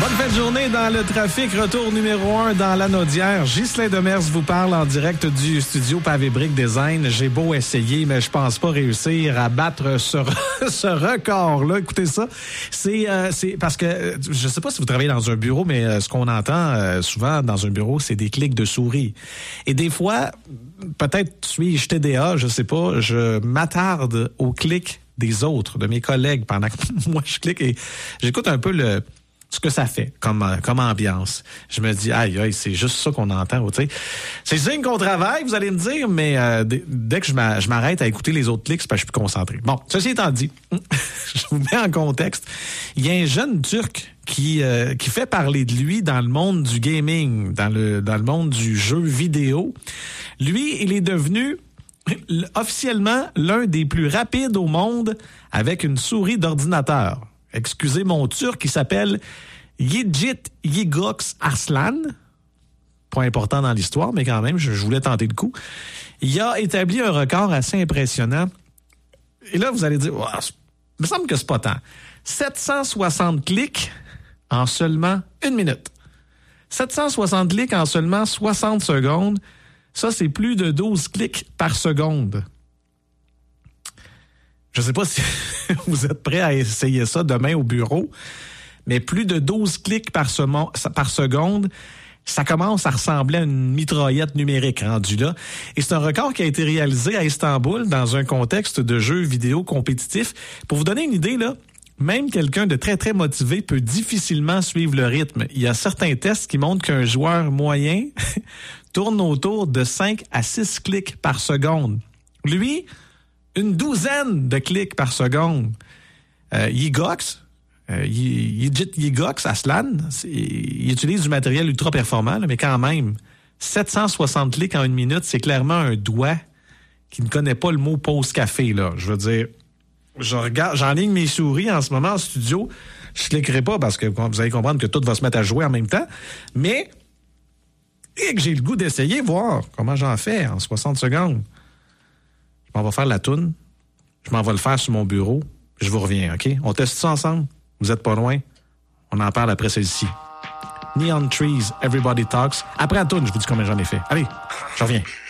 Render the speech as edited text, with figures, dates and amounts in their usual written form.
Bonne fin de journée dans le trafic. Retour numéro 1 dans l'Anaudière. Ghislain Demers vous parle en direct du studio Pavé Brick Design. J'ai beau essayer, mais je pense pas réussir à battre ce record-là. Écoutez ça. C'est parce que je sais pas si vous travaillez dans un bureau, mais ce qu'on entend souvent dans un bureau, c'est des clics de souris. Et des fois, peut-être suis-je TDA, je sais pas, je m'attarde aux clics des autres, de mes collègues, pendant que moi je clique et j'écoute un peu ce que ça fait comme ambiance. Je me dis, aïe, c'est juste ça qu'on entend. Tu sais. C'est signe qu'on travaille, vous allez me dire, mais dès que je m'arrête à écouter les autres clics, c'est parce que je suis plus concentré. Bon, ceci étant dit, je vous mets en contexte. Il y a un jeune Turc qui fait parler de lui dans le monde du gaming, dans le monde du jeu vidéo. Lui, il est devenu officiellement l'un des plus rapides au monde avec une souris d'ordinateur. Excusez mon turc, il s'appelle Yigit Yigox Arslan. Pas important dans l'histoire, mais quand même, je voulais tenter le coup. Il a établi un record assez impressionnant. Et là, vous allez dire, oh, il me semble que c'est pas tant. 760 clics en seulement 1 minute. 760 clics en seulement 60 secondes. Ça, c'est plus de 12 clics par seconde. Je ne sais pas si vous êtes prêts à essayer ça demain au bureau, mais plus de 12 clics par seconde, ça commence à ressembler à une mitraillette numérique rendue là. Et c'est un record qui a été réalisé à Istanbul dans un contexte de jeux vidéo compétitifs. Pour vous donner une idée, là, même quelqu'un de très, très motivé peut difficilement suivre le rythme. Il y a certains tests qui montrent qu'un joueur moyen tourne autour de 5 à 6 clics par seconde. Lui, une douzaine de clics par seconde. Yigit Yigox Arslan, il utilise du matériel ultra performant, là, mais quand même, 760 clics en 1 minute, c'est clairement un doigt qui ne connaît pas le mot pause café, là. Je veux dire, j'enligne mes souris en ce moment en studio. Je cliquerai pas parce que vous allez comprendre que tout va se mettre à jouer en même temps. Mais, et que j'ai le goût d'essayer, voir comment j'en fais en 60 secondes. Je m'en vais faire la toune. Je m'en vais le faire sur mon bureau. Je vous reviens, OK? On teste ça ensemble? Vous êtes pas loin? On en parle après celle-ci. Neon Trees, Everybody Talks. Après la toune, je vous dis combien j'en ai fait. Allez, je reviens.